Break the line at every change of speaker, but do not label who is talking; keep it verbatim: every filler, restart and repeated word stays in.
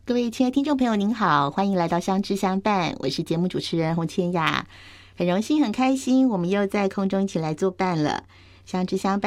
各位亲爱的听众朋友您好，欢迎来到相知相伴，我是节目主持人洪千雅，很荣幸很开心我们又在空中一起来作伴了。相知相伴